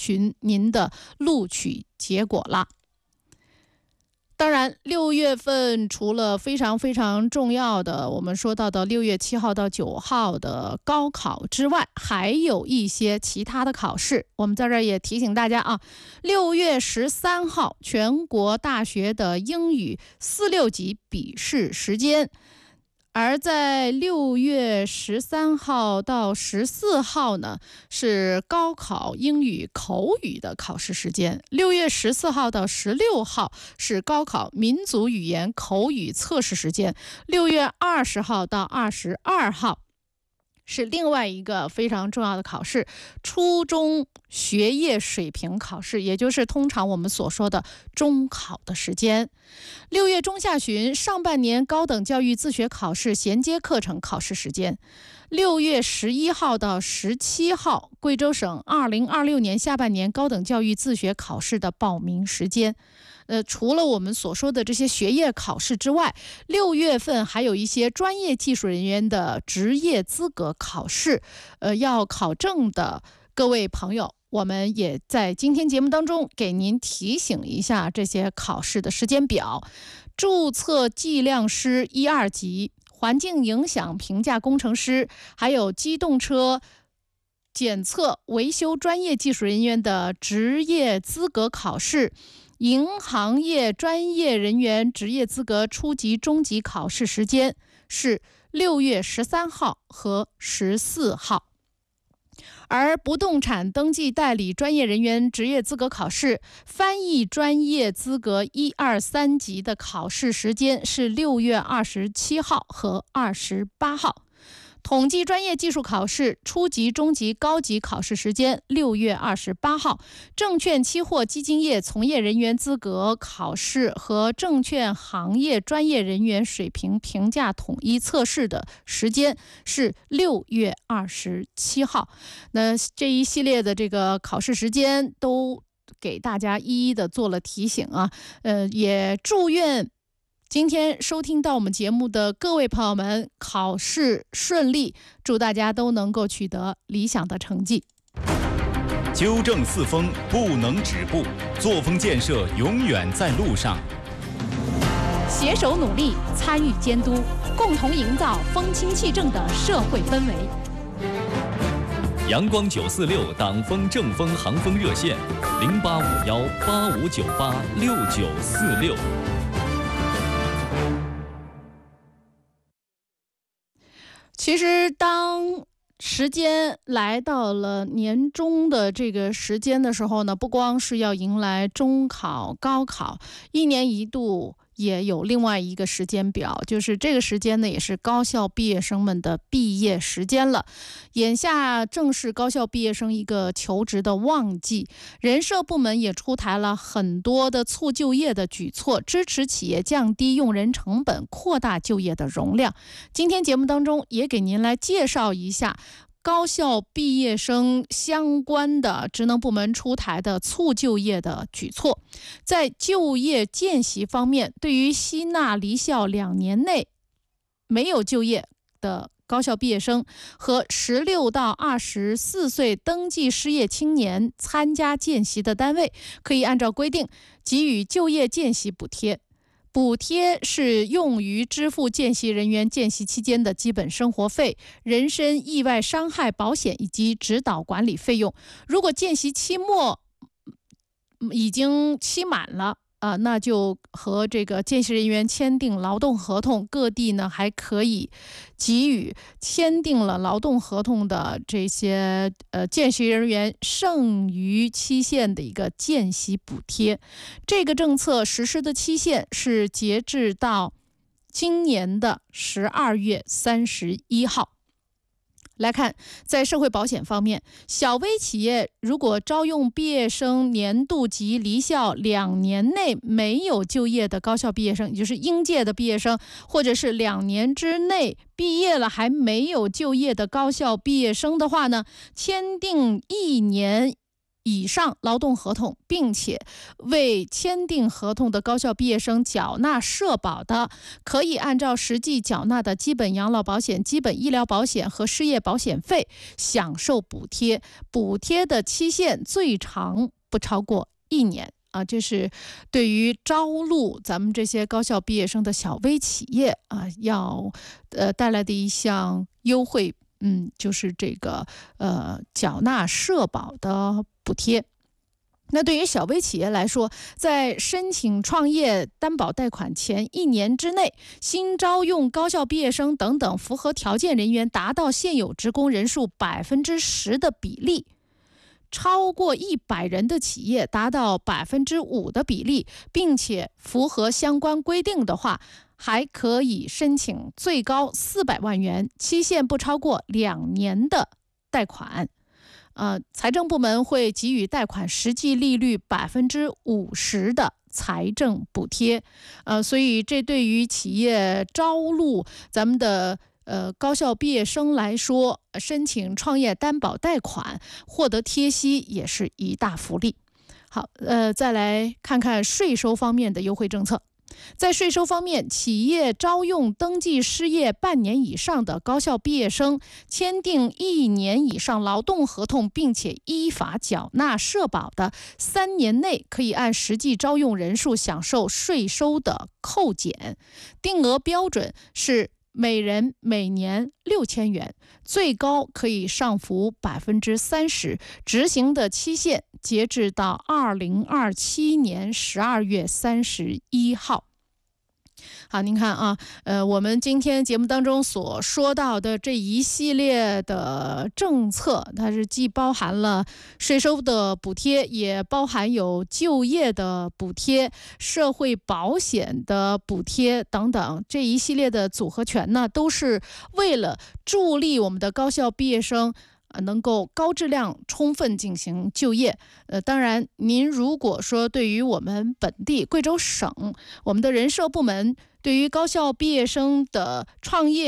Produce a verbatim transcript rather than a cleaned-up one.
询您的录取结果了。当然，六月份除了非常非常重要的我们说到的六月七号到九号的高考之外，还有一些其他的考试。我们在这儿也提醒大家啊，六月十三号全国大学的英语四六级笔试时间。而在六月十三号到十四号呢，是高考英语口语的考试时间。六月十四号到十六号是高考民族语言口语测试时间。六月二十号到二十二号是另外一个非常重要的考试，初中学业水平考试，也就是通常我们所说的中考的时间。六月中下旬上半年高等教育自学考试衔接课程考试时间。六月十一号到十七号，贵州省二零二六年下半年高等教育自学考试的报名时间。呃，除了我们所说的这些学业考试之外，六月份还有一些专业技术人员的职业资格考试，呃，要考证的各位朋友，我们也在今天节目当中给您提醒一下这些考试的时间表。注册计量师一二级、环境影响评价工程师，还有机动车检测维修专业技术人员的职业资格考试，银行业专业人员职业资格初级、中级考试时间是六月十三号和十四号。而不动产登记代理专业人员职业资格考试、翻译专业资格一二三级的考试时间是六月二十七号和二十八号。统计专业技术考试初级、中级、高级考试时间六月二十八号。证券期货基金业从业人员资格考试和证券行业专业人员水平评价统一测试的时间是六月二十七号。那这一系列的这个考试时间都给大家一一的做了提醒啊，呃，也祝愿今天收听到我们节目的各位朋友们考试顺利，祝大家都能够取得理想的成绩。 纠正四风不能止步，作风建设永远在路上。 携手努力，参与监督，共同营造风清气正的社会氛围。 阳光九四六党风正风航风热线：零八五幺八五九八六九四六。 其实当时间来到了年终的这个时间的时候呢，不光是要迎来中考、高考，一年一度也有另外一个时间表，就是这个时间呢，也是高校毕业生们的毕业时间了。眼下正是高校毕业生一个求职的旺季，人社部门也出台了很多的促就业的举措，支持企业降低用人成本，扩大就业的容量。今天节目当中也给您来介绍一下高校毕业生相关的职能部门出台的促就业的举措。在就业见习方面，对于吸纳离校两年内没有就业的高校毕业生和十六到二十四岁登记失业青年参加见习的单位，可以按照规定给予就业见习补贴。补贴是用于支付见习人员见习期间的基本生活费、人身意外伤害保险以及指导管理费用。如果见习期末已经期满了啊、呃，那就和这个见习人员签订劳动合同，各地呢还可以给予签订了劳动合同的这些呃见习人员剩余期限的一个见习补贴。这个政策实施的期限是截至到今年的十二月三十一号。来看，在社会保险方面，小微企业如果招用毕业生年度及离校两年内没有就业的高校毕业生，也就是应届的毕业生，或者是两年之内毕业了还没有就业的高校毕业生的话呢，签订一年以上劳动合同，并且为签订合同的高校毕业生缴纳社保的，可以按照实际缴纳的基本养老保险、基本医疗保险和失业保险费享受补贴，补贴的期限最长不超过一年。啊，这是对于招录咱们这些高校毕业生的小微企业啊，要呃带来的一项优惠，嗯，就是这个呃缴纳社保的补贴。那对于小微企业来说，在申请创业担保贷款前一年之内，新招用高校毕业生等等符合条件人员达到现有职工人数百分之十的比例。超过一百人的企业达到百分之五的比例，并且符合相关规定的话，还可以申请最高四百万元，期限不超过两年的贷款。呃，财政部门会给予贷款实际利率百分之五十的财政补贴。呃，所以这对于企业招录咱们的呃，高校毕业生来说，申请创业担保贷款获得贴息也是一大福利。好，呃，再来看看税收方面的优惠政策。在税收方面，企业招用登记失业半年以上的高校毕业生，签订一年以上劳动合同，并且依法缴纳社保的，三年内可以按实际招用人数享受税收的扣减，定额标准是每人每年六千元，最高可以上浮百分之三十，执行的期限截至到二零二七年十二月三十一号。好，您看啊，呃，我们今天节目当中所说到的这一系列的政策，它是既包含了税收的补贴，也包含有就业的补贴、社会保险的补贴等等，这一系列的组合拳呢，都是为了助力我们的高校毕业生能够高质量充分进行就业。呃，当然您如果说对于我们本地贵州省我们的人社部门对于高校毕业生的创业